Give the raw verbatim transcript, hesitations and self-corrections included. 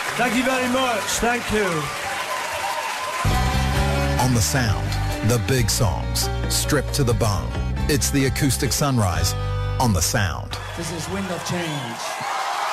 Thank you very much. Thank you. On the Sound, the big songs, stripped to the bone. It's the Acoustic Sunrise on the Sound. This is Wind of Change.